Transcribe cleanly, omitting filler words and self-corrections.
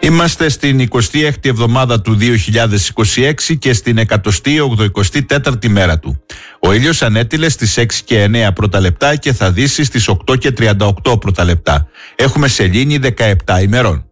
Είμαστε στην 26η εβδομάδα του 2026 και στην 184η μέρα του. Ο ήλιος ανέτειλε στις 6 και 9 πρώτα λεπτά και θα δύσει στις 8 και 38 πρώτα λεπτά. Έχουμε σελήνη 17 ημερών.